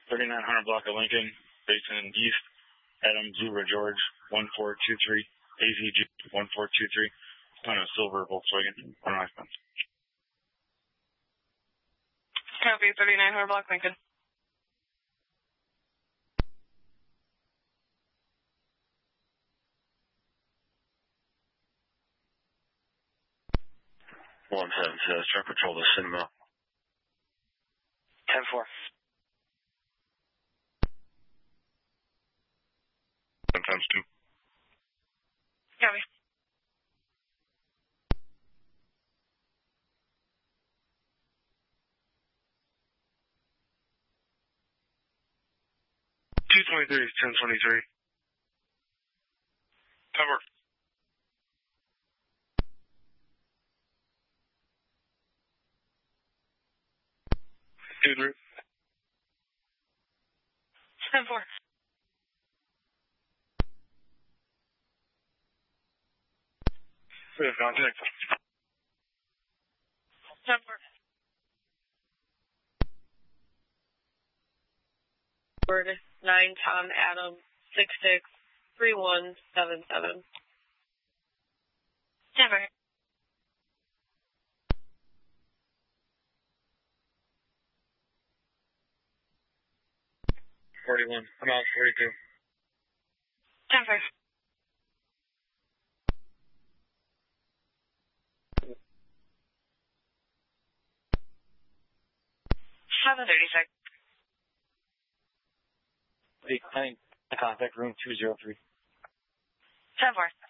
3900 block of Lincoln, Basin East, Adam Zebra George, 1423, AZG 1423, on a silver Volkswagen, on an iPhone. Copy, 3900 block Lincoln. One seven says truck patrol to Cinema. 10-4. 1 times 2. Copy. $223, 1023. Cover. 2-3. 10-4. We have contact. 10-4. Word 9 Tom Adam 663177. 10-4. 41. I'm out 42. 10-4. 736. Decline contact room 203. 10-4.